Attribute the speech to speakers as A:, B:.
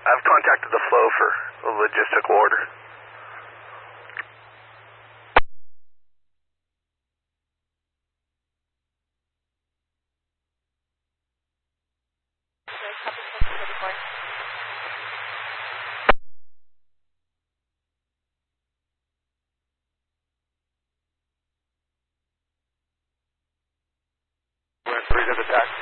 A: I've contacted the flow for a logistical order. We're in 3 to the tax.